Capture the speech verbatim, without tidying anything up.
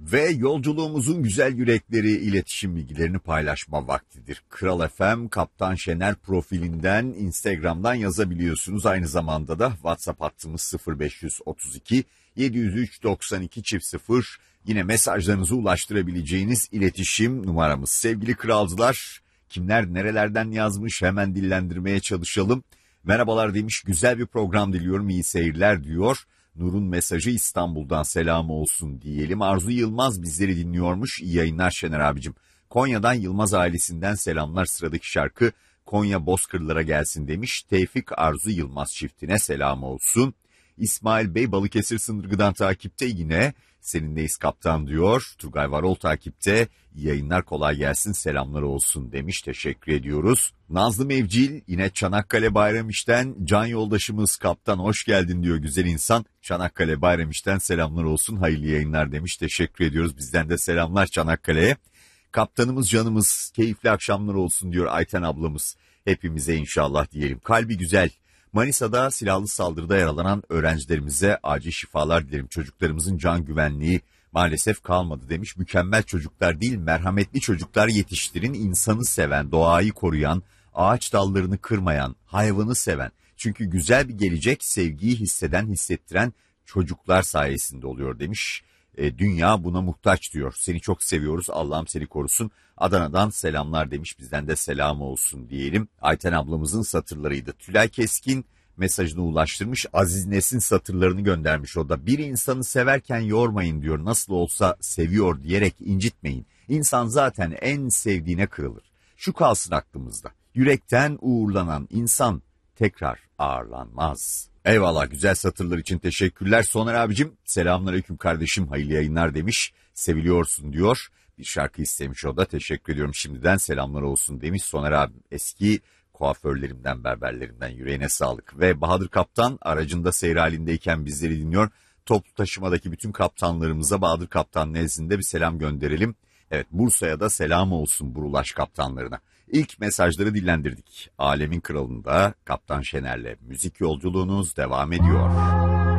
Ve yolculuğumuzun güzel yürekleri iletişim bilgilerini paylaşma vaktidir. Kral F M Kaptan Şener profilinden Instagram'dan yazabiliyorsunuz. Aynı zamanda da WhatsApp hattımız sıfır beş otuz iki yedi yüz üç doksan iki çift sıfır. Yine mesajlarınızı ulaştırabileceğiniz iletişim numaramız. Sevgili kralcılar, kimler nerelerden yazmış hemen dillendirmeye çalışalım. Merhabalar demiş, güzel bir program diliyorum, iyi seyirler diyor. Nur'un mesajı İstanbul'dan selamı olsun diyelim. Arzu Yılmaz bizleri dinliyormuş. İyi yayınlar Şener abicim. Konya'dan Yılmaz ailesinden selamlar. Sıradaki şarkı Konya Bozkırlara gelsin demiş. Tevfik Arzu Yılmaz çiftine selamı olsun. İsmail Bey Balıkesir Sındırgı'dan takipte, yine seninleyiz kaptan diyor. Turgay Varol takipte. İyi yayınlar, kolay gelsin, selamlar olsun demiş. Teşekkür ediyoruz. Nazlı Mevcil yine Çanakkale Bayramiş'ten can yoldaşımız kaptan hoş geldin diyor güzel insan. Çanakkale Bayramiş'ten selamlar olsun, hayırlı yayınlar demiş. Teşekkür ediyoruz, bizden de selamlar Çanakkale'ye. Kaptanımız canımız, keyifli akşamlar olsun diyor Ayten ablamız. Hepimize inşallah diyelim. Kalbi güzel. Manisa'da silahlı saldırıda yaralanan öğrencilerimize acil şifalar dilerim. Çocuklarımızın can güvenliği maalesef kalmadı demiş. Mükemmel çocuklar değil, merhametli çocuklar yetiştirin. İnsanı seven, doğayı koruyan, ağaç dallarını kırmayan, hayvanı seven. Çünkü güzel bir gelecek sevgiyi hisseden, hissettiren çocuklar sayesinde oluyor demiş. E, dünya buna muhtaç diyor. Seni çok seviyoruz, Allah'ım seni korusun. Adana'dan selamlar demiş, bizden de selam olsun diyelim. Ayten ablamızın satırlarıydı. Tülay Keskin mesajını ulaştırmış. Aziz Nesin satırlarını göndermiş o da. Bir insanı severken yormayın diyor. Nasıl olsa seviyor diyerek incitmeyin. İnsan zaten en sevdiğine kırılır. Şu kalsın aklımızda. Yürekten uğurlanan insan tekrar ağırlanmaz. Eyvallah, güzel satırlar için teşekkürler. Soner abicim selamünaleyküm kardeşim, hayırlı yayınlar demiş. Seviliyorsun diyor. Bir şarkı istemiş o da, teşekkür ediyorum şimdiden, selamlar olsun demiş. Soner abim eski kuaförlerimden, berberlerimden, yüreğine sağlık. Ve Bahadır Kaptan aracında seyir halindeyken bizleri dinliyor. Toplu taşımadaki bütün kaptanlarımıza Bahadır Kaptan nezdinde bir selam gönderelim. Evet, Bursa'ya da selam olsun Burulaş kaptanlarına. İlk mesajları dillendirdik. Alemin Kralı'nda Kaptan Şener'le müzik yolculuğunuz devam ediyor.